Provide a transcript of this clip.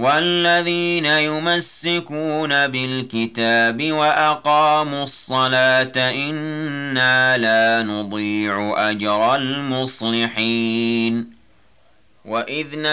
والذين يمسكون بالكتاب وأقاموا الصلاة إنا لا نضيع أجر المصلحين وإذ